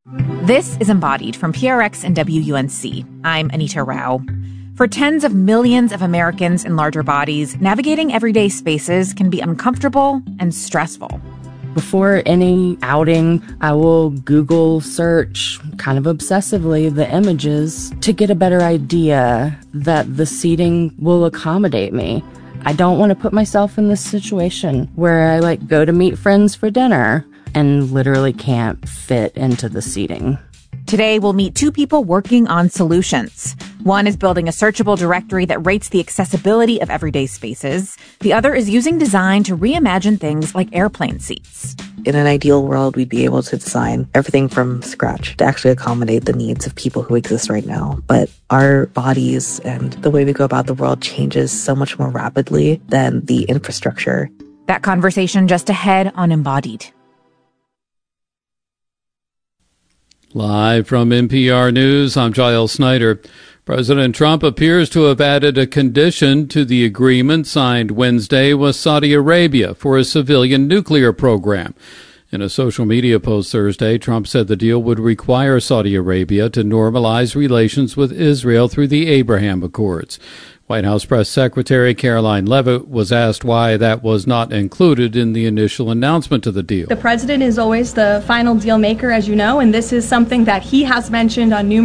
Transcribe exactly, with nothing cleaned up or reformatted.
This is Embodied from P R X and W U N C. I'm Anita Rao. For tens of millions of Americans in larger bodies, navigating everyday spaces can be uncomfortable and stressful. Before any outing, I will Google search kind of obsessively the images to get a better idea that the seating will accommodate me. I don't want to put myself in this situation where I like go to meet friends for dinner and literally can't fit into the seating. Today, we'll meet two people working on solutions. One is building a searchable directory that rates the accessibility of everyday spaces. The other is using design to reimagine things like airplane seats. In an ideal world, we'd be able to design everything from scratch to actually accommodate the needs of people who exist right now. But our bodies and the way we go about the world changes so much more rapidly than the infrastructure. That conversation just ahead on Embodied. Live from N P R News, I'm Giles Snyder. President Trump appears to have added a condition to the agreement signed Wednesday with Saudi Arabia for a civilian nuclear program. In a social media post Thursday, Trump said the deal would require Saudi Arabia to normalize relations with Israel through the Abraham Accords. White House Press Secretary Caroline Leavitt was asked why that was not included in the initial announcement of the deal. The president is always the final deal maker, as you know, and this is something that he has mentioned on numerous